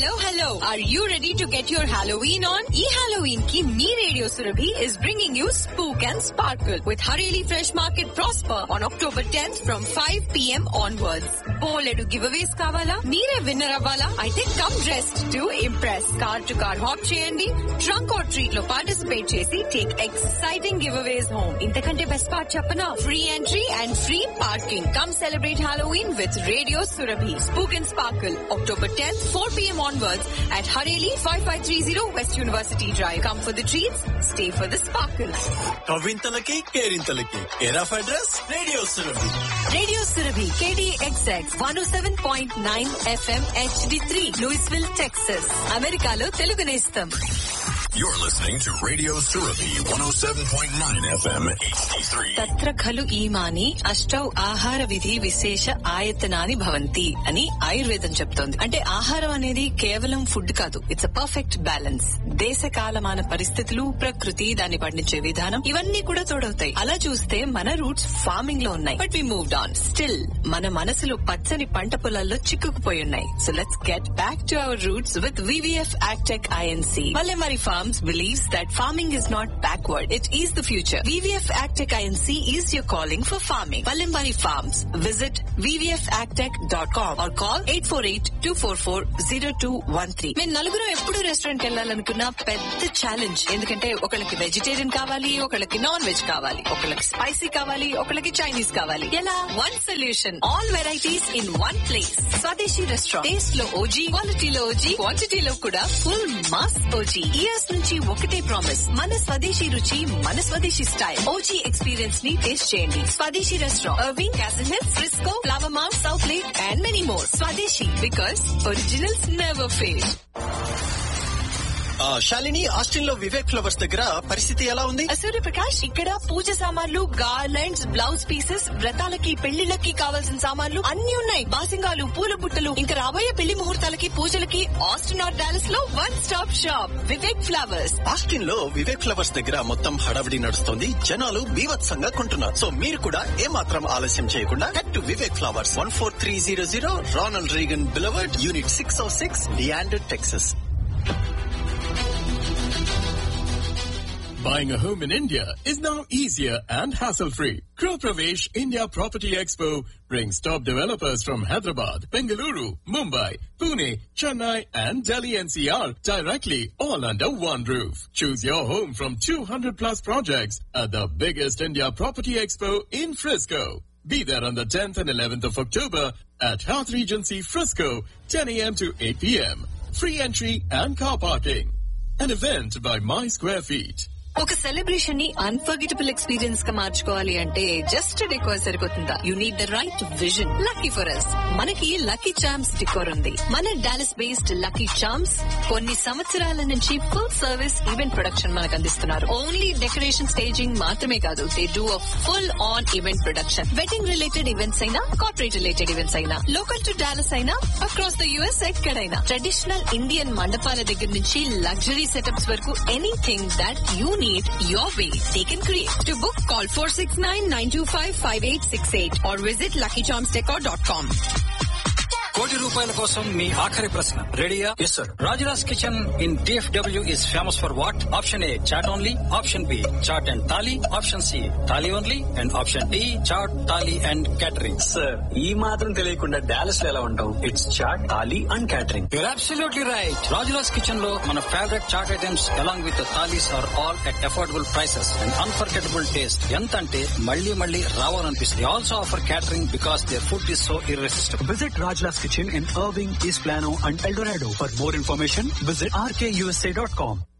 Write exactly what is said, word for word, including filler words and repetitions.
Hello, hello. Are you ready to get your Halloween on? E Halloween ki Me Radio Surabhi is bringing you Spook and Sparkle with Hareli Fresh Market Prosper on October tenth from five p.m. onwards. Boledu giveaways kavala? Meere winner avvala? Aithe come dressed to impress. Car to car hop cheyandi, trunk or treat lo participate chesi take exciting giveaways home. Intakante best part cheppana? Free entry and free parking. Come celebrate Halloween with Radio Surabhi. Spook and Sparkle, October tenth, four p.m. onwards at Hareli, fifty-five thirty West University Drive. Come for the treats, stay for the sparkles. కవింతలకి కేరింతలకి care of address radio Surabhi. Radio Surabhi, K D X X one oh seven point nine F M H D three, Louisville, Texas. అమెరికాలో తెలుగు నేస్తం. You're listening to Radio Surabhi one oh seven point nine F M H D three. తత్ర ఖలు ఈమాని అష్టౌ ఆహార విధి విశేష ఆయతనాని భవంతి అని ఆయుర్వేదం చెప్తోంది. అంటే ఆహారం అనేది కేవలం ఫుడ్ కాదు, ఇట్స్ అ పర్ఫెక్ట్ బ్యాలెన్స్. దేశ కాలమాన పరిస్థితులు, ప్రకృతి, దాన్ని పండించే విధానం, ఇవన్నీ కూడా తోడవుతాయి. అలా చూస్తే మన రూట్స్ ఫార్మింగ్ లో ఉన్నాయి, but we moved on. Still మన మనసులు పచ్చని పంట పొలాల్లో చిక్కుకుపోయి ఉన్నాయి. So let's get back to our roots with V V F Agtech I N C. Vallemari Farms believes that farming is not backward, it is the future. V V F Agtech I N C is your calling for farming. Vallemari Farms. Visit v v f agtech dot com or call eight four eight, two four four, zero two one three. మేము నలుగురు ఎప్పుడు restaurant కి వెళ్ళాలనుకున్న పెద్ద challenge. ఎందుకంటే ఒకళ్ళకి vegetarian కావాలి, ఒకళ్ళకి non veg కావాలి, ఒకళ్ళకి స్పైసీ కావాలి, ఒకళ్ళకి చైనీస్ కావాలి. ఎలా? One solution, all varieties in one place. స్వదేశీ రెస్టారెంట్. టేస్ట్ లో ఓజీ, క్వాలిటీలో ఓజీ, క్వాంటిటీలో కూడా ఫుల్ మాస్ ఓజీ. ఇయర్స్ నుంచి ఒకటే ప్రామిస్, మన స్వదేశీ రుచి, మన స్వదేశీ స్టైల్. ఓజీ ఎక్స్పీరియన్స్ ని టేస్ట్ చేయండి. స్వదేశీ restaurant, Irving, castle hills, Frisco, flower ma'am, south lake and many more. స్వదేశీ, because originals never fail. Shalini, Austin లో వివేక్ ఫ్లవర్స్ దగ్గర పరిస్థితి ఎలా ఉంది? సూర్యప్రకాష్, ఇక్కడ పూజ సామాన్లు, గార్లెండ్స్, బ్లౌజ్ పీసెస్, వ్రతాలకి, పెళ్లిళ్ళకి కావాల్సిన సామాన్లు అన్ని ఉన్నాయి. బాసింగాలు, పూల బుట్టలు, ఇంకా రాబోయే పెళ్లి ముహూర్తాలకి, పూజలకి ఆస్టిన్ ఆర్ డాలస్ లో one stop shop Vivek flowers. Austin లో వివేక్ ఫ్లవర్స్ దగ్గర మొత్తం హడావిడి నడుస్తుంది. జనాలు బీభత్సంగా కొంటున్నారు. సో మీరు కూడా ఏమాత్రం ఆలస్యం చేయకుండా head to Vivek flowers, one four three zero zero Ronald Reagan beloved, unit six oh six, డియాండర్, Texas. Buying a home in India is now easier and hassle-free. Gೃಹ Pravesh India Property Expo brings top developers from Hyderabad, Bengaluru, Mumbai, Pune, Chennai and Delhi N C R directly, all under one roof. Choose your home from two hundred plus projects at the biggest India Property Expo in Frisco. Be there on the tenth and eleventh of October at Health Regency Frisco, ten a.m. to eight p.m. Free entry and car parking. An event by My Square Feet. ఒక celebration ని unforgettable experience గా మార్చుకోవాలి అంటే just decor సరిపోతుందా? You need the right vision. Lucky for us, మనకి lucky charms decor ఉంది. మన Dallas based lucky charms కొన్ని సంవత్సరాల నుంచి ఫుల్ సర్వీస్ ఈవెంట్ ప్రొడక్షన్ మనకు అందిస్తున్నారు. ఓన్లీ డెకరేషన్ స్టేజింగ్ మాత్రమే కాదు, they do a full on event production. Wedding related events అయినా, కార్పొరేట్ రిలేటెడ్ ఈవెంట్స్ అయినా, లోకల్ టు డాలస్ అయినా, అక్రాస్ ద యుఎస్ ఎక్కడైనా, ట్రెడిషనల్ ఇండియన్ మండపాల దగ్గర నుంచి లగ్జరీ సెటప్స్ వరకు, anything that you need your way. They can create. To book, call four six nine, nine two five, five eight six eight or visit lucky charms decor dot com. కోటి రూపాయల కోసం మీ ఆఖరి ప్రశ్న రెడీయా? Yes sir. Rajula's kitchen in D F W is famous for what? Option A chat only, option B chat and thali, option C thali only and option D chat, thali and catering. Sir, ఈ మాత్రం తెలియకుండా Dallas లో ఎలా ఉంటాం? It's chat, thali and catering. Your absolutely right. Rajula's kitchen లో మన favourite chat items along with thalis are all at affordable prices and unforgettable taste. ఎంత అంటే మళ్ళీ మళ్ళీ రావాలనిపిస్తుంది. Also offer catering because their food is so irresistible. Visit Rajla's Kitchen in Irving, East Plano and El Dorado. For more information, visit r k u s a dot com.